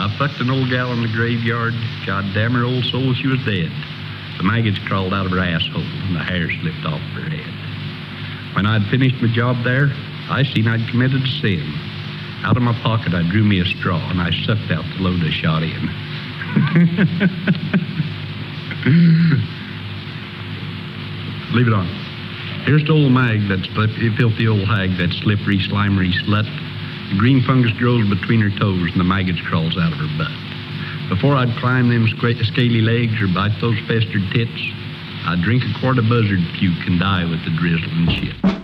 I fucked an old gal in the graveyard. God damn her old soul, she was dead. The maggots crawled out of her asshole, and the hair slipped off her head. When I'd finished my job there, I seen I'd committed a sin. Out of my pocket, I drew me a straw, and I sucked out the load I shot in. Leave it on. Here's the old mag, that filthy old hag, that slippery, slimery slut. The green fungus grows between her toes, and the maggots crawls out of her butt. Before I'd climb them scaly legs or bite those festered tits, I'd drink a quart of buzzard puke and die with the drizzle and shit.